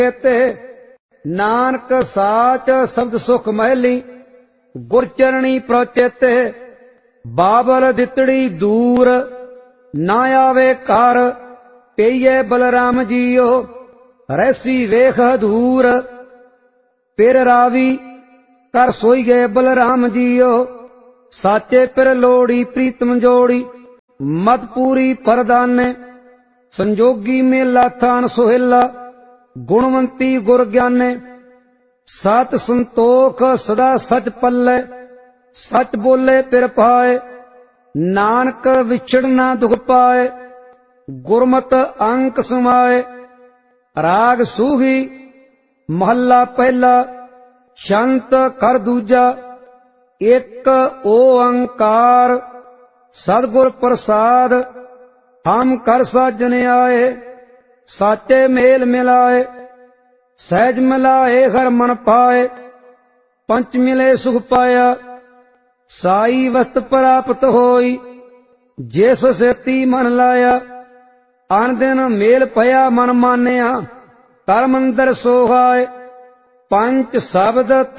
ते नानक साच शब्द सुख महली गुरचरणी प्रचेते बाबल दितड़ी दूर ना आवे कार पेये बलराम जियो रहसी वेख दूर पिर रावी कर सोई गए बलराम जियो साचे पिर लोड़ी प्रीतम जोड़ी मत पूरी परदाने संजोगी मेला थान सोहेला गुणवंती गुर ज्ञाने सत संतोख सदा सच पल्ले सच बोले पिर पाए नानक विछड़ ना दुख पाए गुरमत अंक समाए। राग सूही महला पहला शंत कर दूजा एक ओंकार सतगुर प्रसाद हम कर साजन आए साचे मेल मिलाए सहज मिलाए हर मन पाए पंच मिले सुख पाया साई वस्त प्राप्त होई जिस सेती मन लाया आन दिन मेल पया मन मानिया कर मंदिर सोहाए पंच शब्द